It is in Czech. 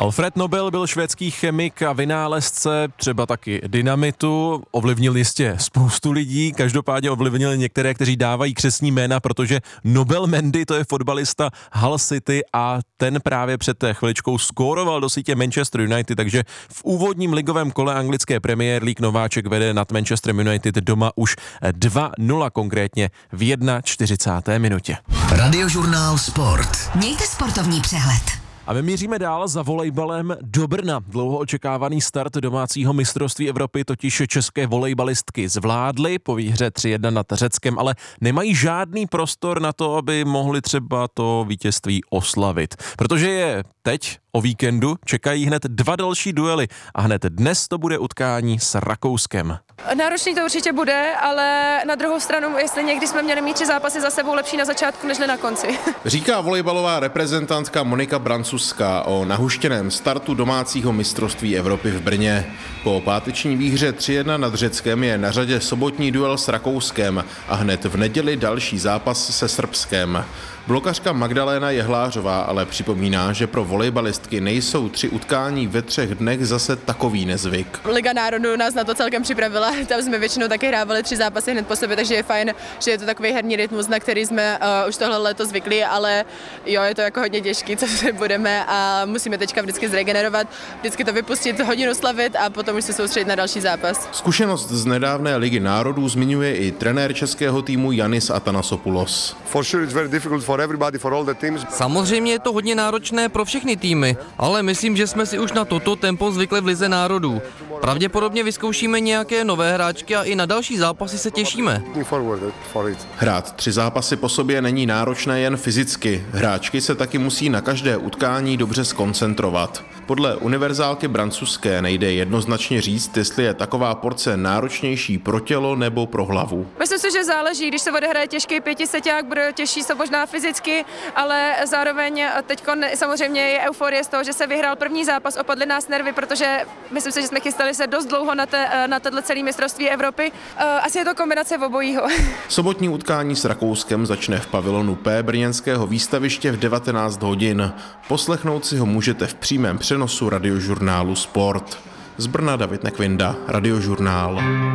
Alfred Nobel byl švédský chemik a vynálezce třeba taky dynamitu, ovlivnil jistě spoustu lidí, každopádně ovlivnil některé, kteří dávají křestní jména, protože Nobel Mendy, to je fotbalista Hull City a ten právě před chviličkou skóroval do sítě Manchester United, takže v úvodním ligovém kole anglické Premier League nováček vede nad Manchester United doma už 2-0, konkrétně v 41. minutě. Radiožurnál Sport. Mějte sportovní přehled. A my míříme dál za volejbalem do Brna. Dlouho očekávaný start domácího mistrovství Evropy totiž české volejbalistky zvládly po výhře 3-1 nad Řeckem, ale nemají žádný prostor na to, aby mohli třeba to vítězství oslavit. Protože je teď o víkendu čekají hned 2 další duely a hned dnes to bude utkání s Rakouskem. Náročný to určitě bude, ale na druhou stranu, jestli někdy jsme měli mít 3 zápasy za sebou, lepší na začátku, než na konci. Říká volejbalová reprezentantka Monika Brancuská o nahuštěném startu domácího mistrovství Evropy v Brně. Po páteční výhře 3-1 nad Řeckem je na řadě sobotní duel s Rakouskem a hned v neděli další zápas se Srbskem. Blokařka Magdaléna Jehlářová ale připomíná, že pro volejbalistky nejsou 3 utkání ve 3 dnech zase takový nezvyk. Liga národů nás na to celkem připravila, tam jsme většinou taky hrávali 3 zápasy hned po sobě, takže je fajn, že je to takový herní rytmus, na který jsme už tohle léto zvyklí, ale jo, je to jako hodně těžký, co se budeme a musíme teďka vždycky zregenerovat, vždycky to vypustit, hodinu slavit a potom už se soustředit na další zápas. Zkušenost z nedávné Ligy národů zmiňuje i trenér českého týmu Yannis Athanasopoulos. Samozřejmě je to hodně náročné pro všechny týmy, ale myslím, že jsme si už na toto tempo zvykli v Lize národů. Pravděpodobně vyzkoušíme nějaké nové hráčky a i na další zápasy se těšíme. Hrát 3 zápasy po sobě není náročné jen fyzicky. Hráčky se taky musí na každé utkání dobře zkoncentrovat. Podle univerzálky Brancuzské nejde jednoznačně říct, jestli je taková porce náročnější pro tělo nebo pro hlavu. Myslím si, že záleží, když se odehraje těžký 5seťák, bude těžší se možná fyzicky, ale zároveň teď samozřejmě je euforie z toho, že se vyhrál první zápas, opadly nás nervy, protože myslím si, že jsme chystali se dost dlouho na tohle celé mistrovství Evropy. Asi je to kombinace obojího. Sobotní utkání s Rakouskem začne v pavilonu P brněnského výstaviště v 19 hodin. Poslechnout si ho můžete v přímém přenosu radiožurnálu Sport. Z Brna David Nekvinda, Radiožurnál.